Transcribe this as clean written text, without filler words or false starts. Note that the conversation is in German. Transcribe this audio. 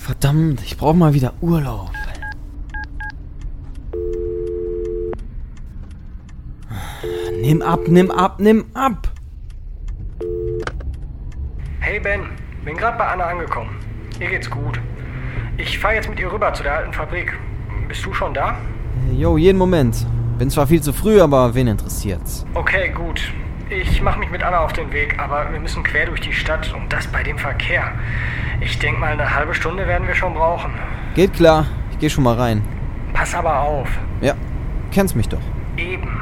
Verdammt, ich brauche mal wieder Urlaub. Nimm ab, nimm ab, nimm ab! Hey Ben, bin gerade bei Anna angekommen. Ihr geht's gut. Ich fahre jetzt mit ihr rüber zu der alten Fabrik. Bist du schon da? Jo, jeden Moment. Bin zwar viel zu früh, aber wen interessiert's? Okay, gut. Ich mache mich mit Anna auf den Weg, aber wir müssen quer durch die Stadt und das bei dem Verkehr. Ich denke mal, eine halbe Stunde werden wir schon brauchen. Geht klar, ich geh schon mal rein. Pass aber auf. Ja, kennst mich doch. Eben.